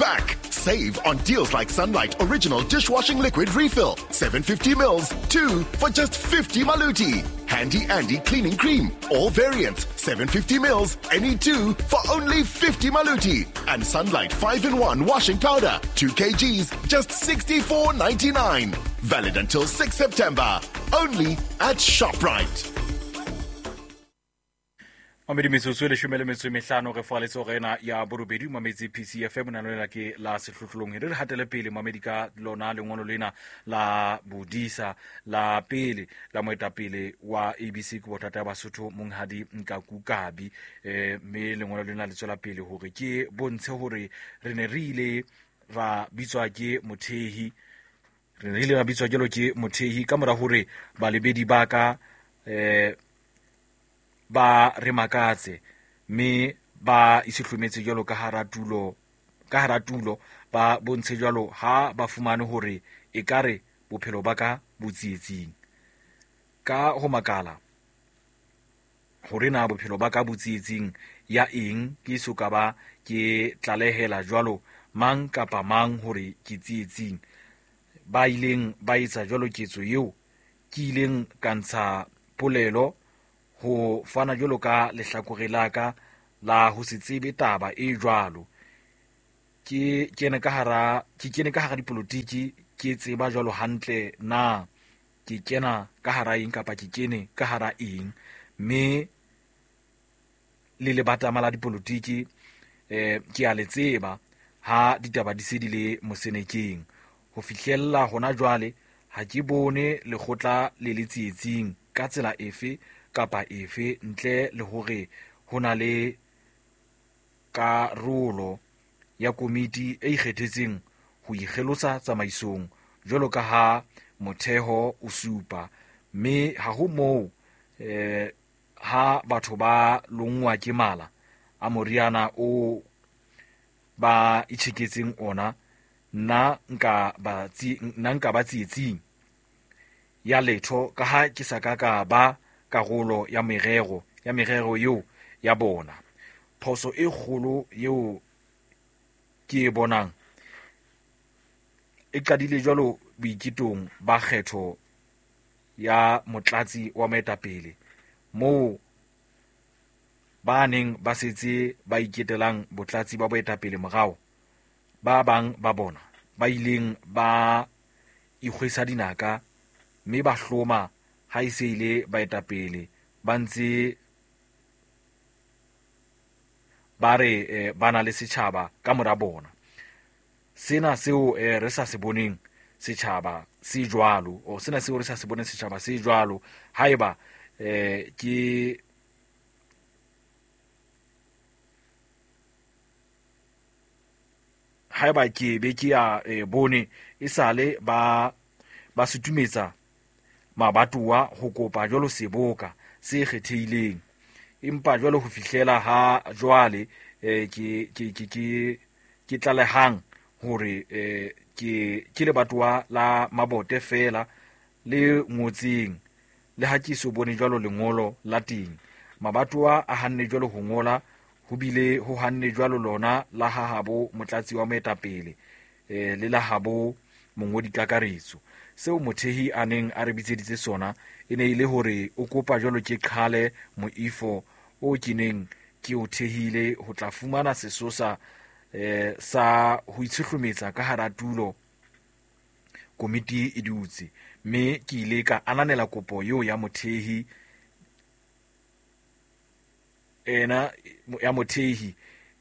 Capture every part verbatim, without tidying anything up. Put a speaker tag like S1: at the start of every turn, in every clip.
S1: back. Save on deals like Sunlight Original Dishwashing Liquid Refill, seven hundred fifty mils, two for just fifty maluti. Handy Andy Cleaning Cream, all variants, seven hundred fifty mils, any two for only fifty maluti. And Sunlight five in one Washing Powder, two kilograms, just sixty-four ninety-nine. Valid until sixth September, only at ShopRite.
S2: Mamedi metsotso le shumele metso mehlano re faletse rena ya borobedi mamedi P C F M na lona ke la sehlohlolong re hatele pele mamedi ka lona lengolo lena la budisa la pele la moetapele wa A B C go botata ba Sotho monghadi Nkakukabi eh me lengolo lena le tswela pele hore ke bontshe hore re ne re ile ra bitswa ke mothehi re ne ile ra bitswa ke lo ke mothehi ka mora hore ba lebedi ba ka eh ba re makatse me ba isihlometse jalo ka haratulo ka haratulo ba bontshe jalo ha ba fumane hore ekare bophelo ba ka botsietsing ka ho makala hore na bophelo ba ka botsietsing ya eng ke soka ba ke tlalehela jalo mang kapa mang hore ke tsietsing ba ileng ba etsa jalo ketso eo ke ileng kantsha polelo ho fana jolo ka lehlakore laka la ho se tsebe taba e jwalo ke kene ka hara ke kene ka hara dipolotiki ke tseba jwalo hantle na ke kena ka hara eng kapa ke kene ka hara eng me le le batama la dipolotiki eh ke a le tseba ha ditaba di se di le mosenekeng ho fihlella hona jwale ha ke bone le khotla le le tsietsing ka tsela efe kapa efe ntle le hore hona le karolo ya komiti e ikgethetseng ho ikgelosa tsamaisong jolo ka ha motheho o supa me ha ho mo eh ha batho ba longwa ke mala a moriana o ba itsheketseng ona na nka ba tsi nna nka ba tsietsing ya letho ka ha ke saka ka ba karolo ya merero ya merero eo ya bona phoso e kgolo eo ke bonang e qadile jwalo boikitong ba kgetho ya motlatsi wa moetapele moo ba neng ba setse ba iketelang botlatsi ba boetapele morao ba bang ba bona ba ileng ba ikgwesa dinaka mme ba hloma ha ise ile baetapele ba ntse ba re eh, bana le setjhaba ka mora bona sena seo eh, re sa se boneng setjhaba se jwalo o sena seo re sa se boneng setjhaba se jwalo haeba eh, ke haeba ke be ke a eh, bone e sale ba ba sutumetsa mabatoa ho kopa jwalo seboka se kgethehileng empa jwalo ho fihlela ha jwale eh, ke ke ke ke ke tlalehang hore eh, ke ke le batoa la mabote fela le ngotseng le ha ke so bone jwalo lengolo la teng mabatoa a hanne jwalo ho ngola ho bile ho hanne jwalo lona la ha habo motlatsi wa moetapele eh, le la habo mongodi kakaretso seo mothehi aneng a re bitseditse sona e ne ile hore o kopa jwalo ke qhale moifo o kineng ke o thehile ho tla fumana sesosa eh, sa ho itshihlometsa ka hara tulo komiti e dutse me ke ile ka ananela kopo eo ya mothehi ena ya mothehi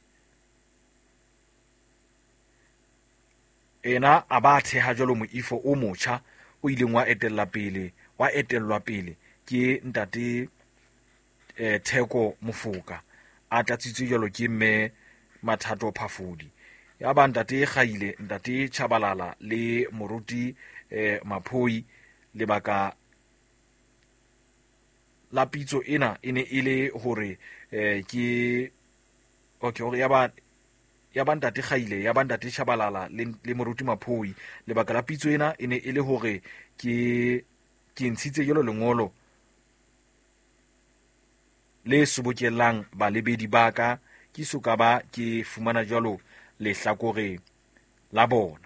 S2: ena abathe ha jalo moifo o motsha o ileng wa etella pele wa etellwa pele ke ntate eh Theko Mofoka a tlatsitswe jalo ke mme Mathato Phafodi ya ba ntate Kgaile ntate Chabalala le moruti eh Maphoi le baka la pitso ena ene ile hore eh ke okay hore ya ba ya ba ntate Kgaile ya ba ntate Chabalala le, le moruti Maphoi le baka la pitso ena ene ile hore ke ke ntshitse jalo lengolo le subokelang ba lebedi baka ke soka ba ke fumana jalo le hlakore la bona.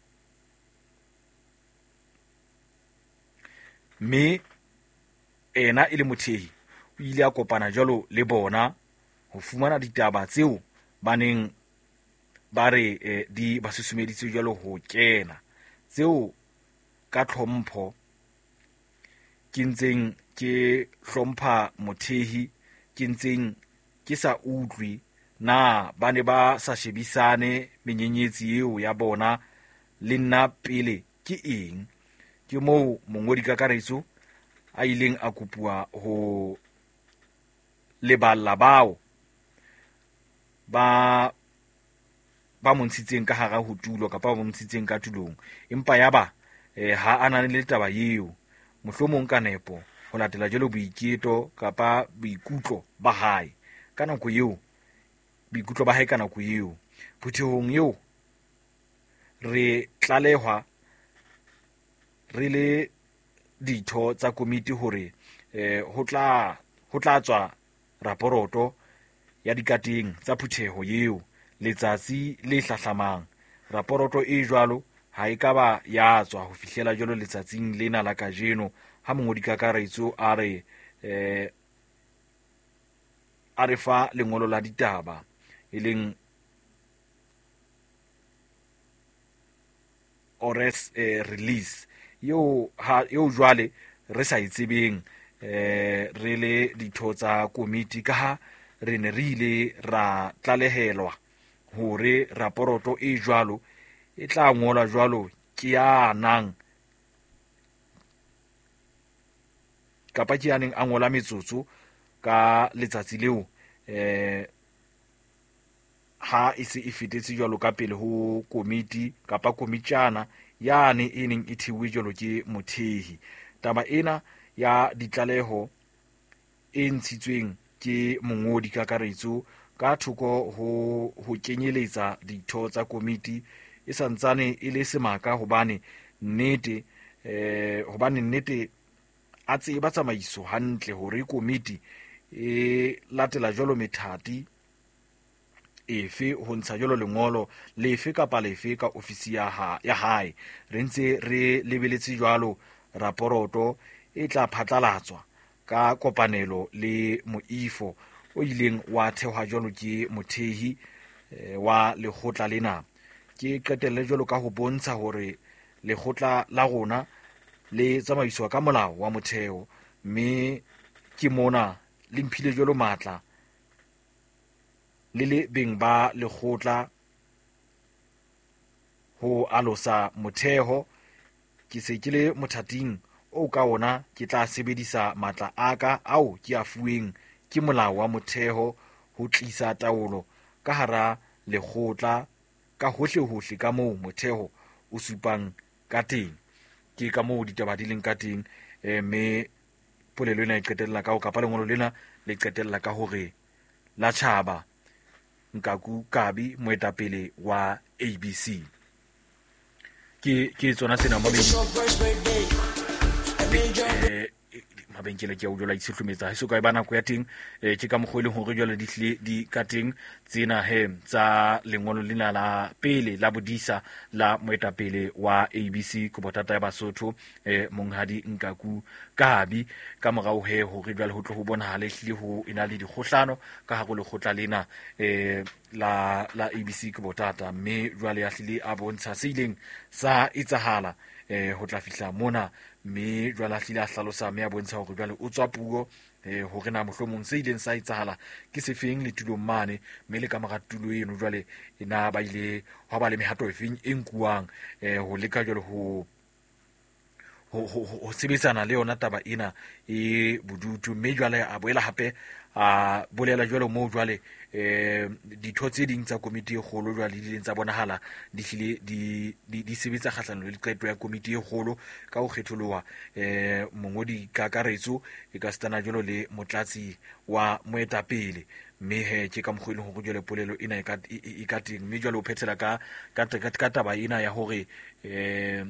S2: Mme ena e le mothehi o ile a kopana jalo le bona ho fumana ditaba tseo ba neng ba re eh, di ba susumeditse jalo ho kena, tseo ka tlhompho ke ntseng ke hlompha mothehi, ke ntseng ke sa utlwi na ba ne ba sa shebisane menyenyetsi eo ya bona le nna pele ke eng. Ke moo mongodi kakaretso a ileng a kopua ho leballa bao ba ba montshitseng ka hara ho tulo kapa ba montshitseng ka tulong, empa yaba eh, ha ana le taba eo, mohlomong ka nepo ho latela jalo boiketo kapa boikutlo ba hae ka nako eo, boikutlo ba hae ka nako eo. Phutehong eo re tlalehwa re le ditho tsa komiti hore eh, ho tla ho tla tswa raporoto ya dikateng tsa phutheho eo letsatsi le hlahlamang. Raporoto e jwalo ha e ka ba ya tswa ho fihlela jalo letsatsing lena la kajeno, ha mongodi kakaretso a re eh, a re fa lengolo la ditaba e leng ores eh, release eo ha eo jwale re sa itsebeng eh re le ditho tsa komiti, ka ha re ne re ile ra tlalehelwa hore raporoto e jwalo e tla ngola jwalo ke ya nang kapa ke ya neng a ngola metsotso ka letsatsi leo eh ha e se e fetetse jwalo ka pele ho komiti kapa komitjana yane e neng e thiwe jwalo ke mothehi. Taba ena ya ditlaleho e ntshitsweng ke mongodi kakaretso ka thoko ho ho kenyeletsa ditho tsa komiti e santsane e le semaka, hobane nnete eh hobane nnete a tseba tsamaiso hantle hore komiti e latela jwalo methati efe ho ntsha jwalo lengolo lefe kapa lefe ka ofisi ya ha ya hae. Re ntse re lebeletse jwalo raporoto e tla phatlalatswa ka kopanelo le moifo o ileng wa thewa jwalo ke mothehi eh, wa lekgotla lena. Ke qetelle jwalo ka ho bontsha hore lekgotla la rona le tsamaiswa ka molao wa motheo, mme ke mona le mphile jwalo matla le le beng ba lekgotla ho alosa motheo. Ke se ke le mothating o ka ona ke tla sebedisa matla aka ao ke a fuweng ke molao wa motheo ho tlisa taolo ka hara lekgotla ka hohle hohle ka moo motheo o supang ka teng. Ke ka moo ditaba di leng ka teng, mme polelo ena e qetella ka ho kapa lengolo lena le qetella ka hore la tjhaba Nkaku Kabi, moetapele wa A B C. Ke ke tsona tsena mo mabenkele ke a utlwa itshehlometsa ha se ka ba nako ya teng eh, ke ka mogwele hore jwale di hle di ka teng tsena he tsa lengolo lena la pele la bodisa la moetapele wa A B C Kobotata ya Basotho eh, monghadi Nkaku Kabi, ka morao he hore jwale ho tlo ho bona hale hle ho ina le dikgohlano ka ha go le khotla lena eh, la la A B C Kobotata, mme jwale ya hlile a bontsha se ileng sa itsahala eh ho tla fihla mona, mme jwale hlile a hlalosa mme a bontsha hore jwale o tswa puo eh hore na mohlomong se ileng sa itsahala ke sefeng le tulong mane, mme le ka mora tulo eno jwale ena ba ile ho ba le mehato efeng e nkuwang eh ho leka jwale ho ho ho sebetsana le yona taba ena e bodutu. Mme jwale a boela hape a bolela jwale mo jwale eh ditho tse ding tsa komiti e kgolo jwale di leng tsa bonahala di hlile di di sebetsa kgahlano le qeto ya komiti e kgolo ka ho kgetholoha eh mongodi kakaretso e ka stana jwalo le motlatsi wa moetapele, mme he ke ka mogwele ho jwale polelo ena e ka e ka teng, mme jwale o phethela ka ka taba ena ya hore eh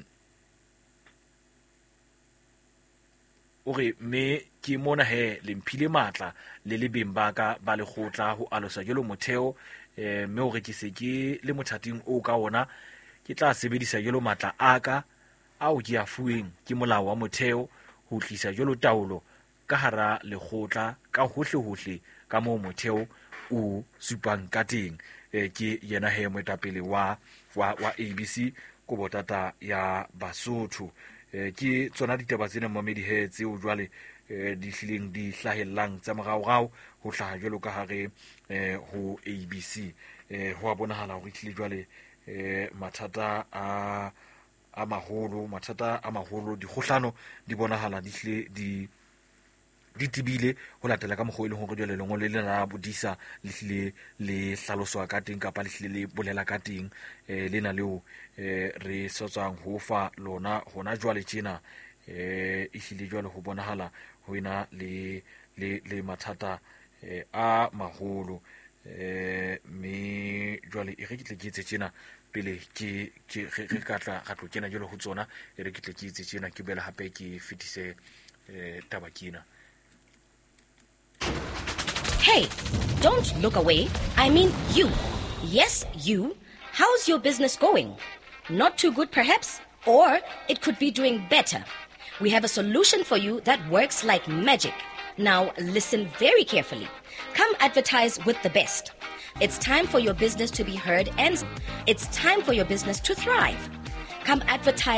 S2: ore me ke mona he le mphile matla le le beng ba ka ba le khotla ho alosa jelo motheo eh me hore ke se ke le mothating o ka ona ke tla sebedisa jalo matla aka ao ke a fuweng ke molao wa motheo ho tlisa jalo taolo ka hara lekgotla ka hohle hohle ka moo motheo o supang ka teng. E, ke yena he moetapele wa wa wa A B C ko botata ya Basotho. E, ke tsona ditaba tsena mamedi he tseo jwale e, di hlileng di hlahellang tsa moraorao ho hlaha jwalo ka hare e, ho A B C. E, ho a bonahala hore tlile jwale e, mathata a a maholo mathata a maholo dikgohlano di bonahala di hle di di tibile ho latela ka mogho ile ho re jwale lengolo le la bodisa le hlile le hlaloswa ka teng kapa le hlile le bolela ka teng e, lena leo e, re sotsang ho fa lona hona jwale tjena e, e hlile jwale ho bonahala ho ena le le le mathata e, a maholo e, me jwale e re ke tle ke etse tjena pele ke ke re ka tla ga tlo kena jalo ho tsona e re ke tle ke etse tjena ke bela hape ke fetise e, taba kena.
S3: Hey, don't look away. I mean you. Yes, you. How's your business going? Not too good perhaps? Or it could be doing better. We have a solution for you that works like magic. Now listen very carefully. Come advertise with the best. It's time for your business to be heard and it's time for your business to thrive. Come advertise